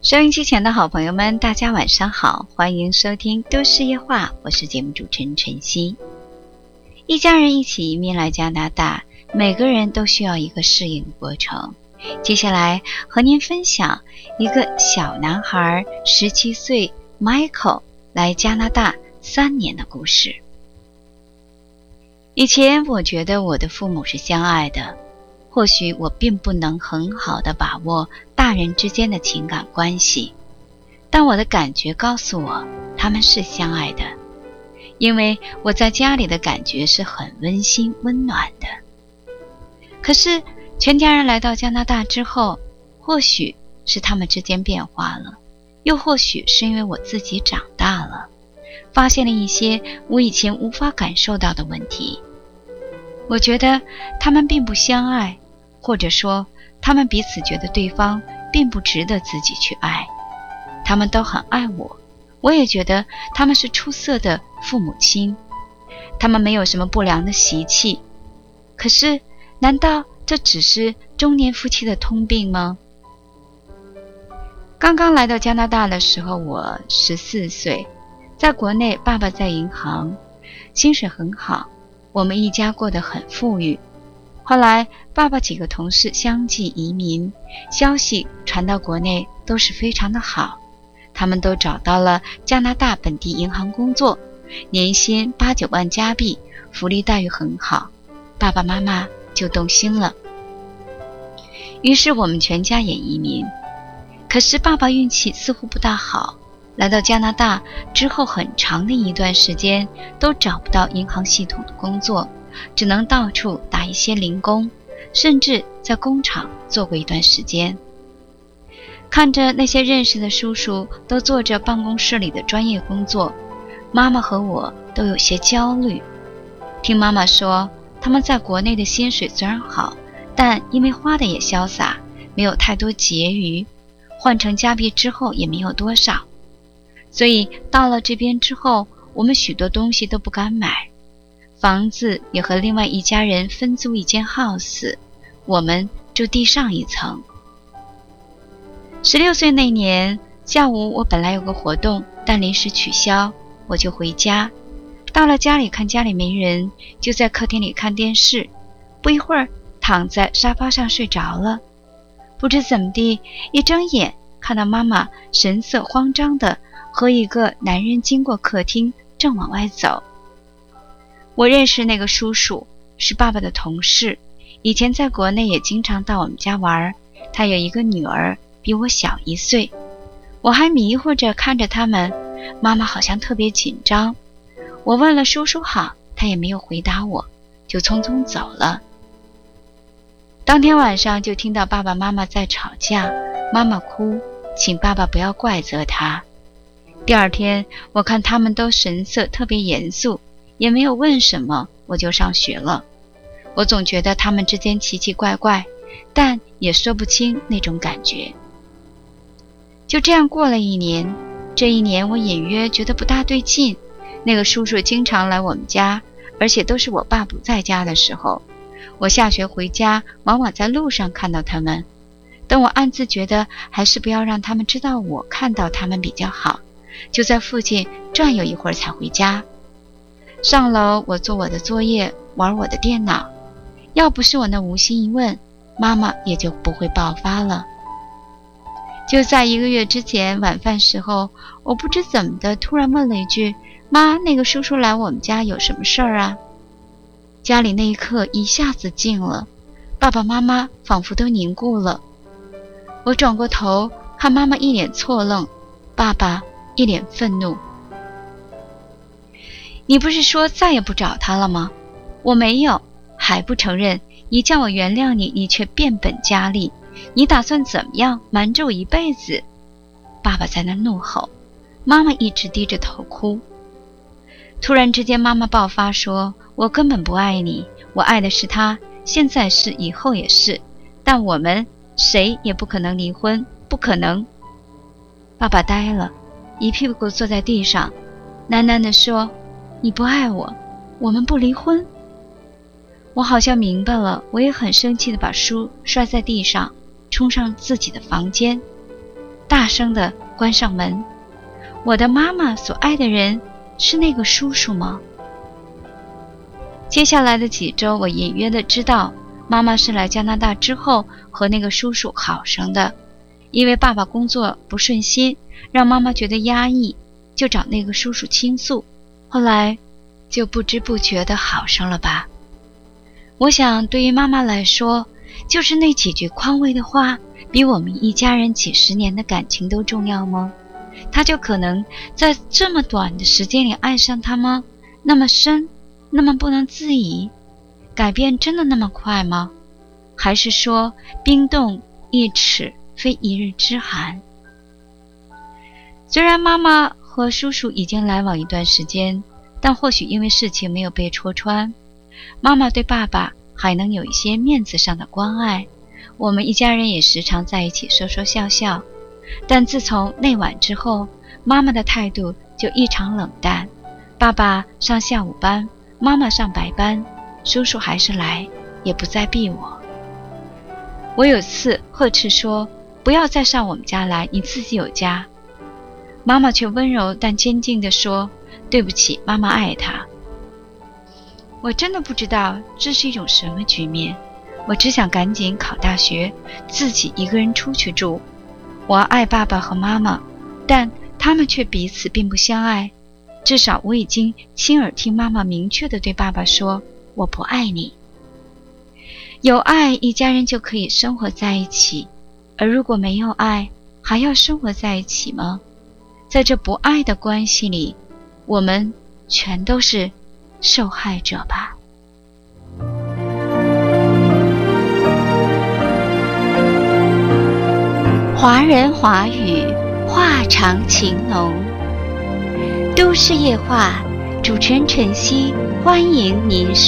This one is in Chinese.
收音机前的好朋友们，大家晚上好，欢迎收听都市夜话，我是节目主持人晨曦。一家人一起移民来加拿大，每个人都需要一个适应过程。接下来和您分享一个小男孩17岁 Michael 来加拿大3年的故事。以前我觉得我的父母是相爱的，或许我并不能很好的把握大人之间的情感关系，但我的感觉告诉我他们是相爱的，因为我在家里的感觉是很温馨温暖的。可是全家人来到加拿大之后，或许是他们之间变化了，又或许是因为我自己长大了，发现了一些我以前无法感受到的问题。我觉得他们并不相爱，或者说他们彼此觉得对方并不值得自己去爱。他们都很爱我，我也觉得他们是出色的父母亲，他们没有什么不良的习气。可是难道这只是中年夫妻的通病吗？刚刚来到加拿大的时候，我14岁，在国内爸爸在银行，薪水很好，我们一家过得很富裕。后来爸爸几个同事相继移民，消息传到国内都是非常的好，他们都找到了加拿大本地银行工作，年薪8、9万加币，福利待遇很好，爸爸妈妈就动心了。于是我们全家也移民。可是爸爸运气似乎不大好，来到加拿大之后很长的一段时间都找不到银行系统的工作，只能到处打一些零工，甚至在工厂做过一段时间。看着那些认识的叔叔都做着办公室里的专业工作，妈妈和我都有些焦虑。听妈妈说，他们在国内的薪水虽然好，但因为花的也潇洒，没有太多结余，换成加币之后也没有多少，所以到了这边之后，我们许多东西都不敢买，房子也和另外一家人分租一间 house， 我们住地上一层。16岁那年下午，我本来有个活动，但临时取消，我就回家。到了家里看家里没人，就在客厅里看电视，不一会儿躺在沙发上睡着了。不知怎么地，一睁眼看到妈妈神色慌张地和一个男人经过客厅，正往外走。我认识那个叔叔，是爸爸的同事，以前在国内也经常到我们家玩，他有一个女儿，比我小1岁。我还迷糊着看着他们，妈妈好像特别紧张。我问了叔叔好，他也没有回答我，就匆匆走了。当天晚上就听到爸爸妈妈在吵架，妈妈哭，请爸爸不要怪责他。第二天我看他们都神色特别严肃，也没有问什么，我就上学了。我总觉得他们之间奇奇怪怪，但也说不清那种感觉。就这样过了1年，这1年我隐约觉得不大对劲，那个叔叔经常来我们家，而且都是我爸不在家的时候。我下学回家，往往在路上看到他们，等我暗自觉得还是不要让他们知道我看到他们比较好，就在附近转悠一会儿才回家。上楼我做我的作业，玩我的电脑，要不是我那无心一问，妈妈也就不会爆发了。就在1个月之前晚饭时候，我不知怎么的突然问了一句，妈，那个叔叔来我们家有什么事儿啊？家里那一刻一下子静了，爸爸妈妈仿佛都凝固了。我转过头看妈妈一脸错愣，爸爸一脸愤怒。你不是说再也不找他了吗？我没有，还不承认？你叫我原谅你，你却变本加厉，你打算怎么样瞒着我一辈子？爸爸在那怒吼，妈妈一直低着头哭。突然之间妈妈爆发说，我根本不爱你，我爱的是他，现在是，以后也是，但我们谁也不可能离婚，不可能。爸爸呆了，一屁股坐在地上，喃喃地说，你不爱我，我们不离婚。我好像明白了，我也很生气地把书摔在地上，冲上自己的房间。 大声地关上门。我的妈妈所爱的人是那个叔叔吗？接下来的几周，我隐约地知道，妈妈是来加拿大之后和那个叔叔好上的。因为爸爸工作不顺心，让妈妈觉得压抑，就找那个叔叔倾诉，后来就不知不觉地好上了吧。我想对于妈妈来说，就是那几句宽慰的话，比我们一家人几十年的感情都重要吗？她就可能在这么短的时间里爱上他吗？那么深，那么不能自已？改变真的那么快吗？还是说冰冻一尺非一日之寒？虽然妈妈和叔叔已经来往一段时间，但或许因为事情没有被戳穿，妈妈对爸爸还能有一些面子上的关爱。我们一家人也时常在一起说说笑笑。但自从那晚之后，妈妈的态度就异常冷淡。爸爸上下午班，妈妈上白班，叔叔还是来，也不再逼我。我有次呵斥说，不要再上我们家来，你自己有家。妈妈却温柔但坚定地说，对不起，妈妈爱他。我真的不知道这是一种什么局面，我只想赶紧考大学，自己一个人出去住。我爱爸爸和妈妈，但他们却彼此并不相爱。至少我已经亲耳听妈妈明确地对爸爸说，我不爱你。有爱，一家人就可以生活在一起，而如果没有爱，还要生活在一起吗？在这不爱的关系里，我们全都是受害者吧。华人华语，话长情浓。都市夜话，主持人晨曦，欢迎您